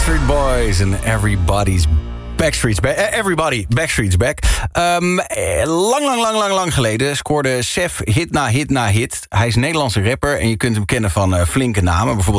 Backstreet Boys en Everybody's Backstreet's Back. Everybody, Backstreet's Back. Lang geleden scoorde Sef hit na hit na hit. Hij is een Nederlandse rapper en je kunt hem kennen van flinke namen. Bijvoorbeeld